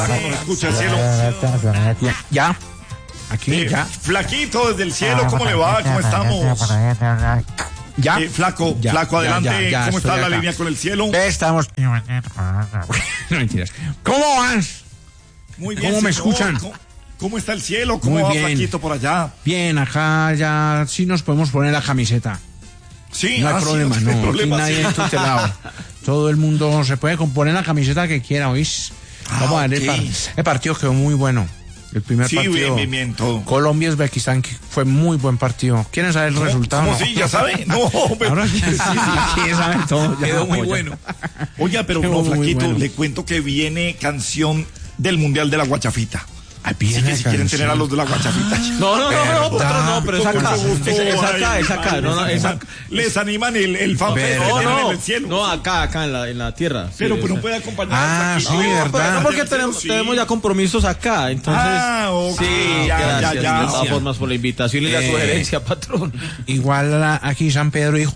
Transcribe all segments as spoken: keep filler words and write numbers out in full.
Escucha el cielo. Ya. Aquí, Eh, ya. Flaquito, desde el cielo, ¿cómo le va? ¿Cómo estamos? Ya. Eh, flaco, Ya, flaco, ya, adelante. ya, ya, ¿Cómo está estoy la acá. línea con el cielo? Estamos. No, mentiras. ¿Cómo vas? Muy bien. ¿Cómo me señor. escuchan? ¿Cómo, cómo está el cielo? ¿Cómo Muy va, bien. Flaquito, por allá? Bien, acá ya sí nos podemos poner la camiseta. Sí, No hay ah, sí, problema, hay no. Aquí problema, nadie sí. en tutelado. Todo el mundo se puede poner la camiseta que quiera, ¿oís? Ah, Vamos a ver, el, ok. par- el partido quedó muy bueno. El primer Sí, partido. bien, bien, bien, todo. Colombia-Uzbekistán, que fue muy buen partido. ¿Quieren saber el ¿Cómo- resultado? cómo No. sí? ¿Ya sabe? No, pero... Ahora sí, sí, sí, sí, saben todo. Ya, Quedó muy ya. bueno. Oiga, pero Quedó no, muy Flaquito, bueno. le cuento que viene canción del Mundial de la Guachafita. Ay, Así viene que si quieren canción. tener a los de la Guachafita. No, no, no, no, ¿Verdad? nosotros no, pero es Con acá. mucho gusto, Es, es acá, ay, es acá. No, no, es acá. Les animan el, el fanpage ¿Verdad? que No, tienen en no, el cielo. no, acá, acá en la, en la tierra. Sí, pero, o pero no sea. puede acompañar. Ah, Flaquito. sí, No, ¿verdad? pero no, porque Sí. tenemos, tenemos ya compromisos acá, entonces. Ah, ok, Sí, ya, gracias, ya, ya. de todas formas, por la invitación y la Eh, sugerencia, patrón. Igual la- aquí San Pedro dijo.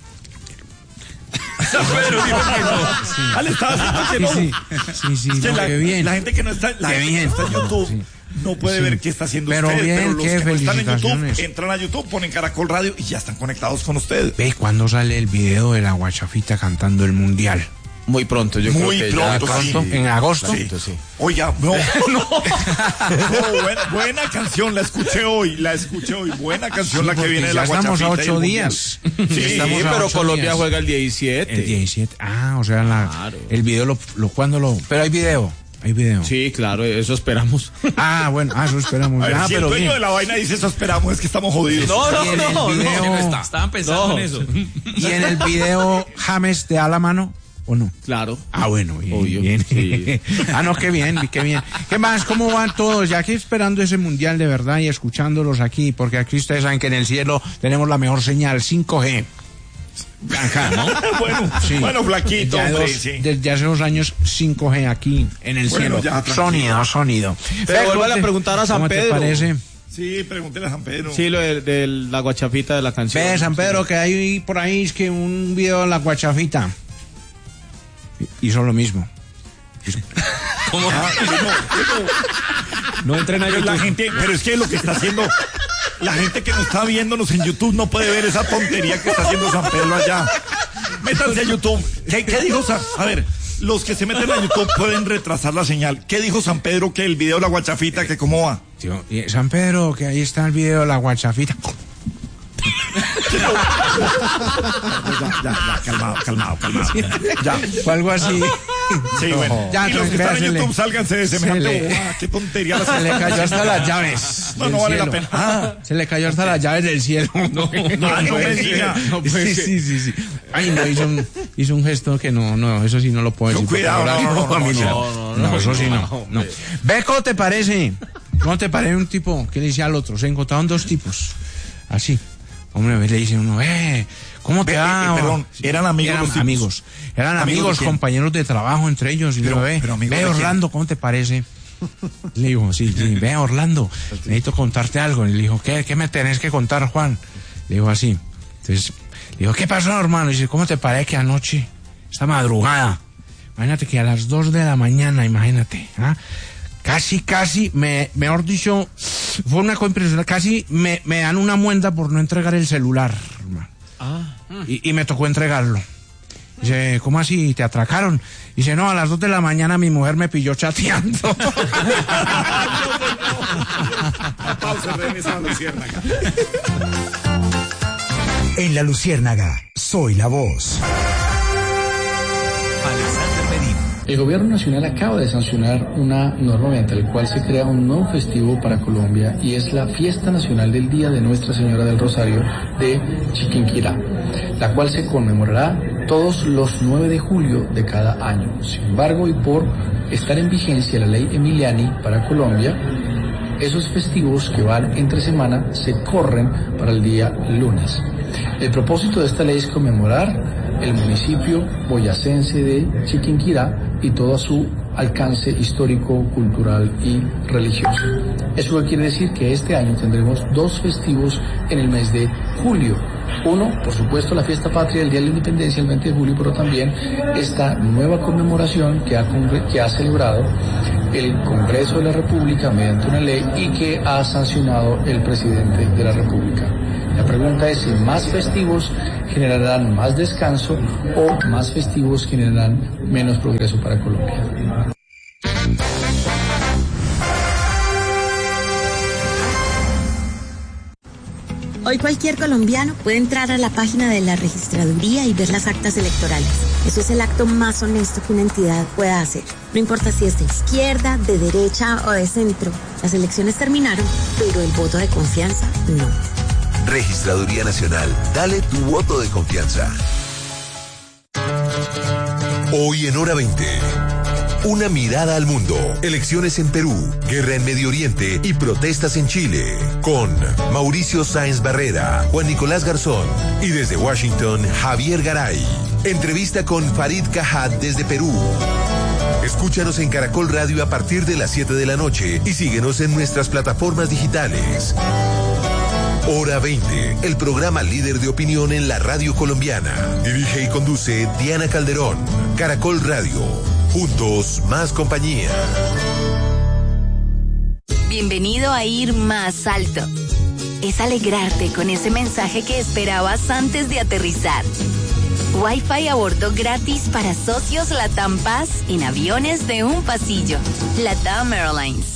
Pero dijo que no. Ah, le estaba diciendo que no. Sí, sí, sí, Es que no, la, qué bien. la gente que no está, la Qué gente bien. que no está en YouTube Sí. no puede Sí. ver qué está haciendo Pero usted. bien, pero los qué que no están en YouTube felicitaciones. entran a YouTube, ponen Caracol Radio y ya están conectados con ustedes. Ve cuándo sale el video de la Guachafita cantando el mundial. Muy pronto, yo Muy creo que pronto, ya. sí. ¿Pronto? ¿En agosto? Sí. Oiga, no, no, No, buena, buena canción, la escuché hoy, la escuché hoy. Buena canción la que Porque viene de ya la estamos a Guachafita y ocho el días. Mundial. Sí, Estamos a pero ocho Colombia días. juega el diecisiete. El diecisiete. Ah, o sea, la, Claro. el video lo, lo cuando lo. Pero hay video. Hay video. Sí, claro, eso esperamos. Ah, bueno, ah, eso esperamos. A ver, Ah, si el pero dueño bien. de la vaina dice eso esperamos, es que estamos jodidos. No, no, Y en el no, video- no. está- Estaban pensando No. en eso. ¿Y en el video James te da la mano o no? Claro. Ah, bueno, bien, Obvio, bien. sí. Ah, no, qué bien, qué bien. ¿Qué más? ¿Cómo van todos? Ya aquí esperando ese mundial de verdad y escuchándolos aquí, porque aquí ustedes saben que en el cielo tenemos la mejor señal, cinco G. Acá, ¿no? bueno, Sí. bueno, Flaquito, Ya hombre, dos- sí. Desde hace dos años, cinco G aquí en el Bueno, cielo. ya, tranquilo. Sonido, sonido. Pero Ve, vuélvale ¿cómo a te- preguntar a San ¿cómo te Pedro. parece? Sí, pregúntele a San Pedro. Sí, lo de, de la guachafita de la canción. Ve, San Pedro, que hay por ahí es que un video de la Guachafita hizo lo mismo. ¿Cómo? Ah, pero no, pero- No entren a pero la YouTube. gente, pero es que lo que está haciendo, la gente que no está viéndonos en YouTube no puede ver esa tontería que está haciendo San Pedro allá. Métanse a YouTube. ¿Qué, qué dijo San? A ver, los que se meten a YouTube pueden retrasar la señal. ¿Qué dijo San Pedro que el video de la Guachafita, que cómo va? Tío, y San Pedro, que ahí está el video de la Guachafita. Ya, ya, ya, calmado, calmado, calmado. Ya. O algo así. Sí, bueno. Ya, y los que entonces, están en se le- YouTube, sálganse de se semejante le- bobada. Qué tontería la Se le cayó hasta las llaves. No, del no vale la cielo. pena. Ah. Se le cayó hasta las llaves del cielo. No, no, no puede me ser. diga. No puede ser. Sí, sí, sí. Ay, no, hizo un, hizo un gesto que no, no, eso sí no lo puedo Con decir. cuidado, porque no, ahora no, no, familia. no, no, No, no, eso sí no, no. no. Ve, ¿cómo te parece? ¿Cómo te parece un tipo que le dice al otro? Se encontraron dos tipos. Así. Hombre, le dice uno, eh, ¿cómo te Ve, va? eh, perdón, ¿eran amigos Eran los tipos? amigos. Eran ¿Amigos amigos, de quién? compañeros de trabajo entre ellos. Y Pero- le digo, ve, pero amigos ve de quién? Orlando, ¿cómo te parece? Le digo, sí, sí, ve Orlando, necesito contarte algo. Y le dijo, ¿qué, qué me tenés que contar, Juan? Le digo así. Entonces, le digo, ¿qué pasó, hermano? Y dice, ¿cómo te parece que anoche, esta madrugada, imagínate que a las dos de la mañana, imagínate, ¿ah? Casi, casi, me, mejor dicho, fue una cosa impresionante, casi me, me dan una muenda por no entregar el celular, hermano. Y, y me tocó entregarlo. Dice, ¿cómo así? ¿Te atracaron? Dice, no, a las dos de la mañana mi mujer me pilló chateando. Pausa, regresa a la Luciérnaga. En La Luciérnaga, soy la voz. Alexander Medina. El gobierno nacional acaba de sancionar una norma mediante la cual se crea un nuevo festivo para Colombia y es la Fiesta Nacional del Día de Nuestra Señora del Rosario de Chiquinquirá, la cual se conmemorará todos los nueve de julio de cada año. Sin embargo, y por estar en vigencia la ley Emiliani para Colombia, esos festivos que van entre semana se corren para el día lunes. El propósito de esta ley es conmemorar el municipio boyacense de Chiquinquirá y toda su alcance histórico, cultural y religioso. Eso quiere decir que este año tendremos dos festivos en el mes de julio. Uno, por supuesto, la fiesta patria del Día de la Independencia el veinte de julio, pero también esta nueva conmemoración que ha, que ha celebrado el Congreso de la República mediante una ley y que ha sancionado el presidente de la República. La pregunta es si más festivos generarán más descanso o más festivos generarán menos progreso para Colombia. Hoy cualquier colombiano puede entrar a la página de la registraduría y ver las actas electorales. Eso es el acto más honesto que una entidad pueda hacer. No importa si es de izquierda, de derecha o de centro. Las elecciones terminaron, pero el voto de confianza no. Registraduría Nacional. Dale tu voto de confianza. Hoy en Hora veinte. Una mirada al mundo. Elecciones en Perú, guerra en Medio Oriente y protestas en Chile. Con Mauricio Sáenz Barrera, Juan Nicolás Garzón y desde Washington, Javier Garay. Entrevista con Farid Cajat desde Perú. Escúchanos en Caracol Radio a partir de las siete de la noche y síguenos en nuestras plataformas digitales. Hora veinte, el programa líder de opinión en la radio colombiana. Dirige y conduce Diana Calderón. Caracol Radio. Juntos, más compañía. Bienvenido a Ir Más Alto. Es alegrarte con ese mensaje que esperabas antes de aterrizar. Wi-Fi a bordo gratis para socios LATAM Paz en aviones de un pasillo. LATAM Airlines.